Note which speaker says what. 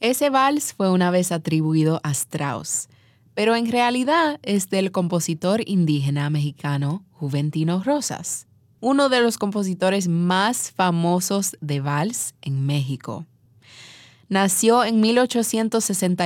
Speaker 1: Ese vals fue una vez atribuido a Strauss, pero en realidad es del compositor indígena mexicano Juventino Rosas, uno de los compositores más famosos de vals en México. Nació en 1860